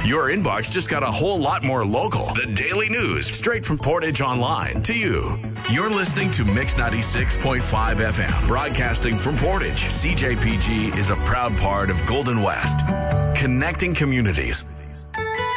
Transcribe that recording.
Your inbox just got a whole lot more local. The daily news, straight from Portage Online to you. You're listening to Mix 96.5 FM, broadcasting from Portage. CJPG is a proud part of Golden West, connecting communities.